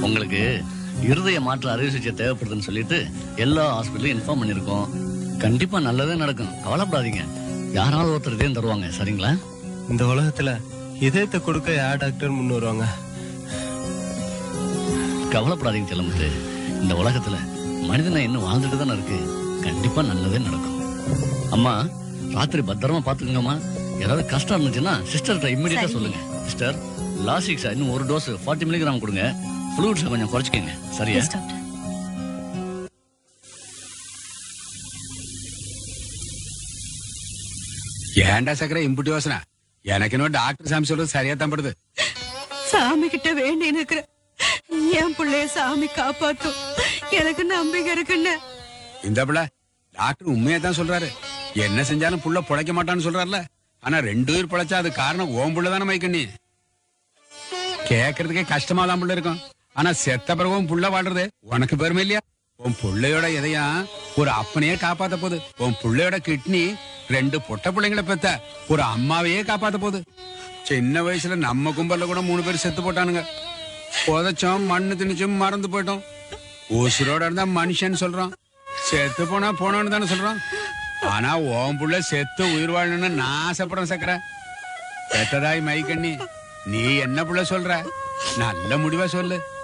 உங்களுக்கு இருதய மாற்று அறுவை சிகிச்சை தேவைப்படுதுன்னு சொல்லிட்டு எல்லா ஹாஸ்பிட்டலும் இன்ஃபார்ம் பண்ணிருக்கோம். கண்டிப்பா நல்லதே நடக்கும், கவலைப்படாதீங்க. யாராவது ஒருத்தர் இதயம் தருவாங்க, சரிங்களா? இந்த உலகத்துல இதயத்தை கொடுக்க யார் டாக்டர் முன் வருவாங்க? கவலைப்படாதீங்க செல்லமுத்து. இந்த உலகத்துல மனிதனை இன்னும் வாழ்ந்துட்டு தானே இருக்கு. கண்டிப்பா நல்லதே நடக்கும். அம்மா, ராத்திரி பத்திரமா பாத்துக்கோங்கம்மா. ஏதாவது கஷ்டம் இருந்துச்சுன்னா சிஸ்டர்கிட்ட இம்மிடியா சொல்லுங்க. சிஸ்டர், லாசிக்ஸா இன்னும் ஒரு டோஸ் 40 மில்லிகிராம் கொடுங்க. ஃப்ளூயிட்ஸை கொஞ்சம் குறைச்சிக்கங்க, சரியா? ஏன்டா சக்கரை இம்புட்டி யோசனை? எனக்கு இன்னும் டாக்டர் சாமி சொல்றது சரியா தான் படுது. சாமி கிட்ட வேண்டி இருக்கிற என் பிள்ளைய சாமி காப்பாத்தும், எனக்கு நம்பிக்கை இருக்குன்னு. இந்த பிள்ளை டாக்டர் உண்மையா தான் சொல்றாரு. என்ன செஞ்சாலும் புள்ள பொழைக்க மாட்டான்னு சொல்றாருல. ஆனா 2 உயிர் பொழைச்சா அது காரணம் ஓம் புள்ள தானே மைக்கண்ணி. கேக்குறதுக்கே கஷ்டமா தான் புள்ள இருக்கும். ஆனா செத்த பிறகும் புள்ள வாழ்றது உனக்கு பெருமை இல்லையா? உன் புள்ளையோட எதையும் ஒரு அப்பனையே காப்பாத்த போகுது. உன் புள்ளையோட கிட்னி 2 பொட்ட பிள்ளைங்களை பெத்த ஒரு அம்மாவையே காப்பாத்த போகுது. சின்ன வயசுல நம்ம கும்பல்ல கூட 3 பேர் செத்து போட்டானுங்க. புதைச்சோம், மண்ணு திணிச்சும் மறந்து போயிட்டோம். உசுரோட இருந்தா மனுஷன் சொல்றோம், செத்து போனா போனோன்னு தானே சொல்றோம். ஆனா ஓம் புள்ள செத்து உயிர் வாழணும்னு நான் ஆசைப்படுறேன் சக்கரை. பெற்றதாய் மைக்கண்ணி, நீ என்ன புள்ள சொல்ற? நல்ல முடிவா சொல்லு.